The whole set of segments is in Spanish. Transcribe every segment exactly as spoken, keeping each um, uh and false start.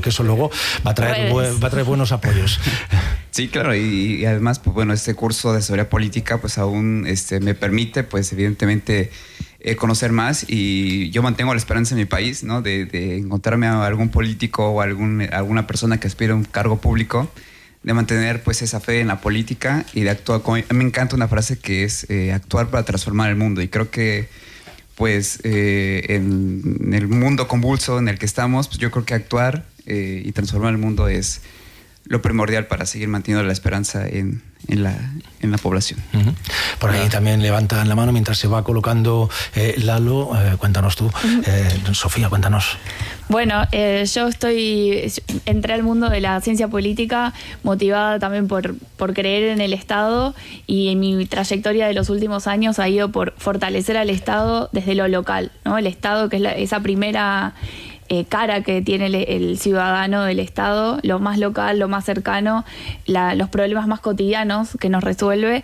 porque eso luego va a traer, bu- va a traer buenos apoyos. Sí, claro, y, y además, pues bueno, este curso de asesoría política pues aún este, me permite, pues evidentemente, eh, conocer más, y yo mantengo la esperanza en mi país, ¿no? De, de encontrarme a algún político o algún, alguna persona que aspire a un cargo público, de mantener pues esa fe en la política y de actuar. Como, me encanta una frase que es eh, actuar para transformar el mundo, y creo que pues eh, en, en el mundo convulso en el que estamos, pues yo creo que actuar eh, y transformar el mundo es lo primordial para seguir manteniendo la esperanza en, en, la, en la población. Uh-huh. Por ahí también levantan la mano mientras se va colocando eh, Lalo. Eh, cuéntanos tú. Uh-huh. eh, Sofía, cuéntanos. Bueno, eh, yo estoy, entré al mundo de la ciencia política motivada también por, por creer en el Estado, y en mi trayectoria de los últimos años ha ido por fortalecer al Estado desde lo local, ¿no? El Estado, que es la, esa primera eh, cara que tiene el, el ciudadano del Estado, lo más local, lo más cercano, la, los problemas más cotidianos que nos resuelve,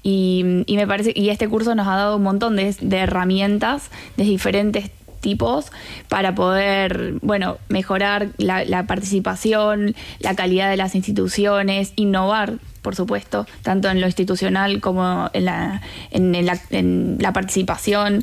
y, y me parece, y este curso nos ha dado un montón de, de herramientas de diferentes tipos para poder, bueno, mejorar la, la participación, la calidad de las instituciones, innovar, por supuesto, tanto en lo institucional como en la, en, en la, en la participación.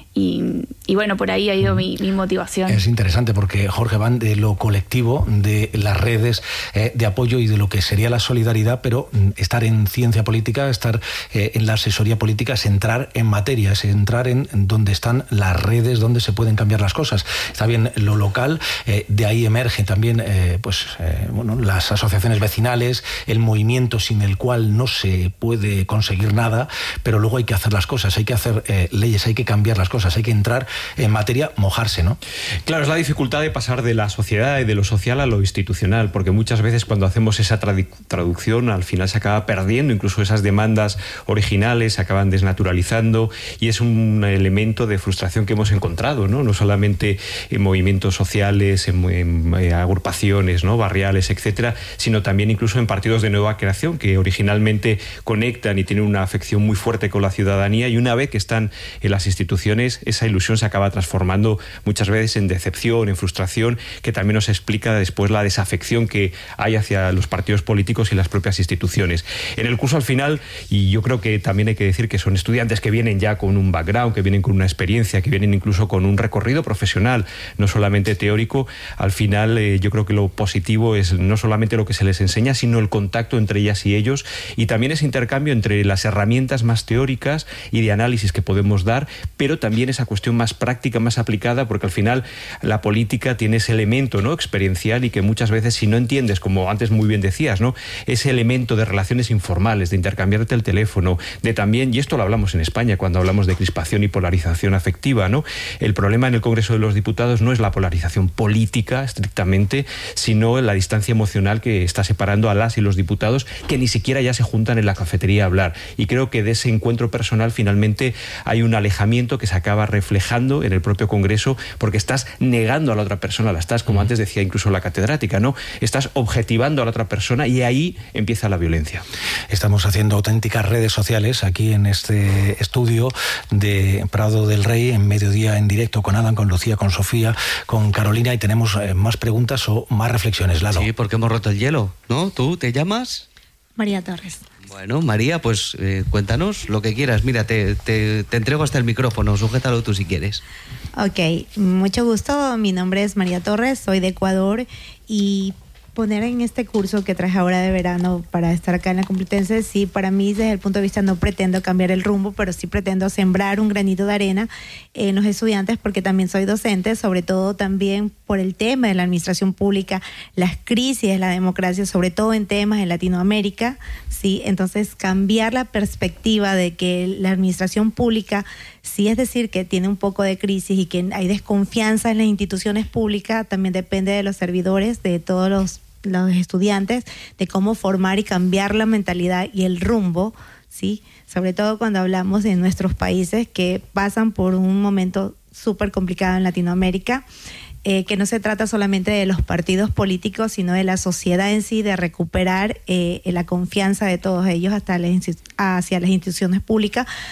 Y, y bueno, por ahí ha ido mi, mi motivación. Es interesante porque, Jorge, van de lo colectivo, de las redes eh, de apoyo y de lo que sería la solidaridad, pero estar en ciencia política, estar eh, en la asesoría política es entrar en materia, es entrar en donde están las redes, donde se pueden cambiar las cosas. Está bien lo local, eh, de ahí emerge también eh, pues, eh, bueno, las asociaciones vecinales, el movimiento sin el cual no se puede conseguir nada, pero luego hay que hacer las cosas, hay que hacer eh, leyes, hay que cambiar las cosas. Hay que entrar en materia, mojarse, ¿no? Claro, es la dificultad de pasar de la sociedad y de lo social a lo institucional, porque muchas veces cuando hacemos esa tradu- traducción al final se acaba perdiendo, incluso esas demandas originales se acaban desnaturalizando, y es un elemento de frustración que hemos encontrado, ¿no? No solamente en movimientos sociales, en, en, en agrupaciones, ¿no? barriales, etcétera, sino también incluso en partidos de nueva creación que originalmente conectan y tienen una afección muy fuerte con la ciudadanía, y una vez que están en las instituciones, esa ilusión se acaba transformando muchas veces en decepción, en frustración, que también nos explica después la desafección que hay hacia los partidos políticos y las propias instituciones. En el curso, al final, y yo creo que también hay que decir que son estudiantes que vienen ya con un background, que vienen con una experiencia, que vienen incluso con un recorrido profesional, no solamente teórico. Al final, eh, yo creo que lo positivo es no solamente lo que se les enseña, sino el contacto entre ellas y ellos, y también ese intercambio entre las herramientas más teóricas y de análisis que podemos dar, pero también esa cuestión más práctica, más aplicada, porque al final la política tiene ese elemento, ¿no? experiencial, y que muchas veces, si no entiendes, como antes muy bien decías, ¿no? ese elemento de relaciones informales, de intercambiarte el teléfono, de también, y esto lo hablamos en España cuando hablamos de crispación y polarización afectiva, ¿no? El problema en el Congreso de los Diputados no es la polarización política estrictamente, sino la distancia emocional que está separando a las y los diputados, que ni siquiera ya se juntan en la cafetería a hablar, y creo que de ese encuentro personal finalmente hay un alejamiento que se acaba reflejando en el propio Congreso, porque estás negando a la otra persona, la estás, como antes decía incluso la catedrática, ¿no? Estás objetivando a la otra persona, y ahí empieza la violencia. Estamos haciendo auténticas redes sociales aquí en este estudio de Prado del Rey, en Mediodía en directo, con Adam, con Lucía, con Sofía, con Carolina, y tenemos eh, más preguntas o más reflexiones. Lalo. Sí, porque hemos roto el hielo, ¿no? ¿Tú te llamas? María Torres. Bueno, María, pues eh, cuéntanos lo que quieras. Mira, te, te, te entrego hasta el micrófono, sujétalo tú si quieres. Ok, mucho gusto. Mi nombre es María Torres, soy de Ecuador, y poner en este curso que traje ahora de verano para estar acá en la Complutense, sí, para mí desde el punto de vista no pretendo cambiar el rumbo, pero sí pretendo sembrar un granito de arena en los estudiantes, porque también soy docente, sobre todo también por el tema de la administración pública, las crisis de la democracia, sobre todo en temas en Latinoamérica, sí, entonces cambiar la perspectiva de que la administración pública, sí, es decir, que tiene un poco de crisis y que hay desconfianza en las instituciones públicas, también depende de los servidores, de todos los los estudiantes, de cómo formar y cambiar la mentalidad y el rumbo, ¿sí? Sobre todo cuando hablamos de nuestros países que pasan por un momento súper complicado en Latinoamérica, eh, que no se trata solamente de los partidos políticos, sino de la sociedad en sí, de recuperar eh, la confianza de todos ellos hasta las, hacia las instituciones públicas,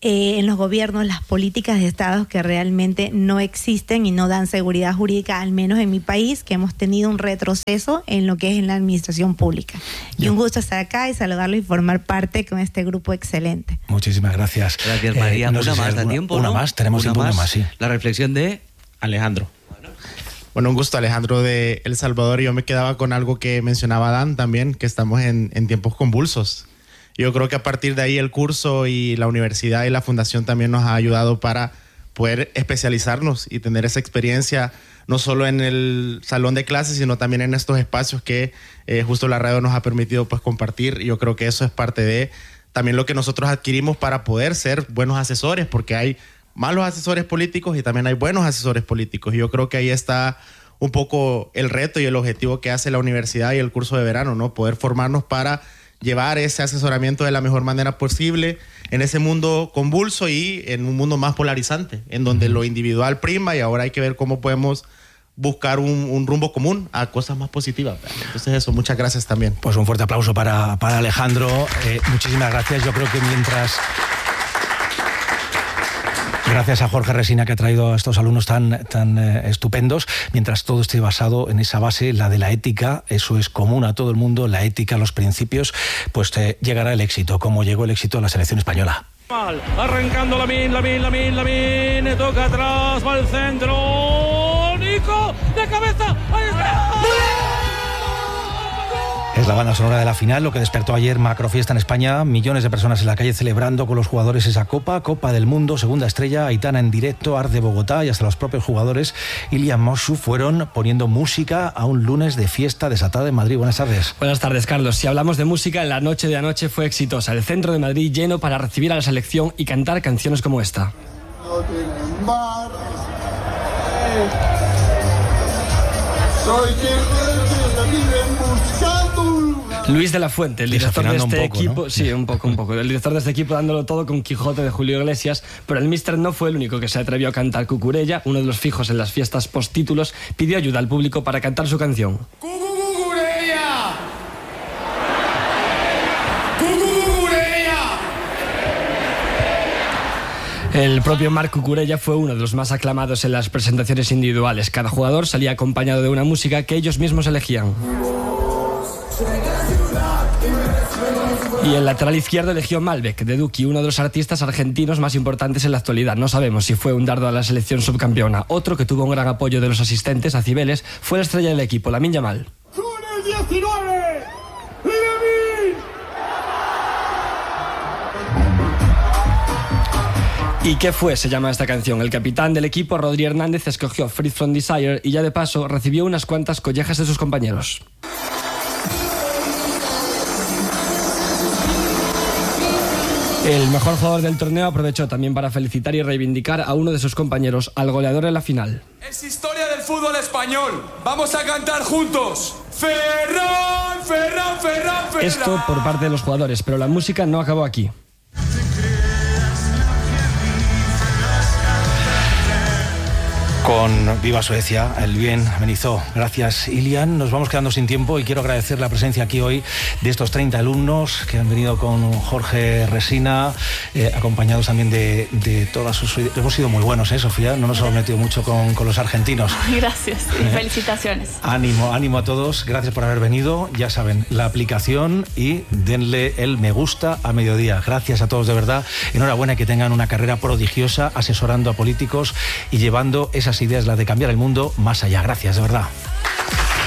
eh, en los gobiernos las políticas de Estado que realmente no existen y no dan seguridad jurídica, al menos en mi país, que hemos tenido un retroceso en lo que es en la administración pública. Y un gusto estar acá y saludarlo y formar parte con este grupo excelente. Muchísimas gracias. Gracias, María. Eh, no una sé si más, alguna, da tiempo, Una ¿no? más, tenemos una tiempo más. una más, sí. La reflexión de Alejandro. Bueno, un gusto, Alejandro de El Salvador. Yo me quedaba con algo que mencionaba Dan también, que estamos en, en tiempos convulsos. Yo creo que a partir de ahí el curso y la universidad y la fundación también nos ha ayudado para poder especializarnos y tener esa experiencia no solo en el salón de clases, sino también en estos espacios que eh, justo la radio nos ha permitido pues compartir. Y yo creo que eso es parte de también lo que nosotros adquirimos para poder ser buenos asesores, porque hay malos asesores políticos y también hay buenos asesores políticos. Y yo creo que ahí está un poco el reto y el objetivo que hace la universidad y el curso de verano, ¿no? Poder formarnos para llevar ese asesoramiento de la mejor manera posible en ese mundo convulso y en un mundo más polarizante, en donde lo individual prima y ahora hay que ver cómo podemos buscar un, un rumbo común a cosas más positivas. Entonces eso, muchas gracias también. Pues un fuerte aplauso para, para Alejandro. Eh, muchísimas gracias. Yo creo que mientras... Gracias a Jorge Resina, que ha traído a estos alumnos tan, tan eh, estupendos, mientras todo esté basado en esa base, la de la ética, eso es común a todo el mundo, la ética, los principios, pues eh, llegará el éxito, como llegó el éxito a la selección española. Arrancando Lamine, Lamine, Lamine, Lamine, toca atrás, va al centro, Nico, de cabeza, ahí está. Es la banda sonora de la final, lo que despertó ayer macrofiesta en España, millones de personas en la calle celebrando con los jugadores esa Copa, Copa del Mundo, segunda estrella, Aitana en directo, Art de Bogotá y hasta los propios jugadores, Ilian Moshu, fueron poniendo música a un lunes de fiesta desatada en Madrid. Buenas tardes. Buenas tardes, Carlos. Si hablamos de música, la noche de anoche fue exitosa. El centro de Madrid lleno para recibir a la selección y cantar canciones como esta. No tienen mar. Soy Luis de la Fuente, el director de este poco, equipo, ¿no? sí, un poco, un poco. El director de este equipo dándolo todo con Quijote de Julio Iglesias, pero el míster no fue el único que se atrevió a cantar. Cucurella, uno de los fijos en las fiestas postítulos, pidió ayuda al público para cantar su canción. ¡Cucurella! ¡Cucurella! El propio Marc Cucurella fue uno de los más aclamados en las presentaciones individuales. Cada jugador salía acompañado de una música que ellos mismos elegían. Y el lateral izquierdo eligió Malbec, de Duki, uno de los artistas argentinos más importantes en la actualidad. No sabemos si fue un dardo a la selección subcampeona. Otro que tuvo un gran apoyo de los asistentes, a Cibeles, fue la estrella del equipo, Lamine Yamal. ¡Con el diecinueve! ¡Lamine! ¿Y qué fue? Se llama esta canción. El capitán del equipo, Rodri Hernández, escogió Free From Desire y ya de paso recibió unas cuantas collejas de sus compañeros. El mejor jugador del torneo aprovechó también para felicitar y reivindicar a uno de sus compañeros, al goleador en la final. Es historia del fútbol español. Vamos a cantar juntos. Ferran, Ferran, Ferran, Ferran. Esto por parte de los jugadores, pero la música no acabó aquí. Con Viva Suecia, el bien amenizó. Gracias, Ilian. Nos vamos quedando sin tiempo y quiero agradecer la presencia aquí hoy de estos treinta alumnos que han venido con Jorge Resina, eh, acompañados también de, de todas sus... Hemos sido muy buenos, ¿eh, Sofía? No nos hemos metido mucho con, con los argentinos. Gracias y felicitaciones. Ánimo, ánimo a todos. Gracias por haber venido. Ya saben, la aplicación y denle el me gusta a mediodía. Gracias a todos de verdad. Enhorabuena y que tengan una carrera prodigiosa asesorando a políticos y llevando esas ideas, las de cambiar el mundo, más allá. Gracias, de verdad.